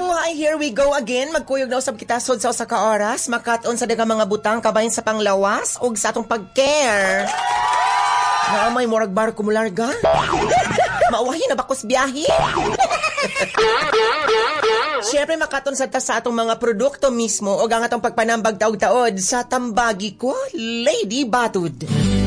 buhay, here we go again. Magkuyog na usab kita sod sa usa ka oras, makaton sa daghang mga butang kabahin sa panglawas ug sa atong pag-care. Na may murag barko mo larga. Mauwahi na bakos biyahe. Siyempre makaton sa atong mga produkto mismo o ang atong pagpanambag taog-taod sa tambagi ko, Lady Batud.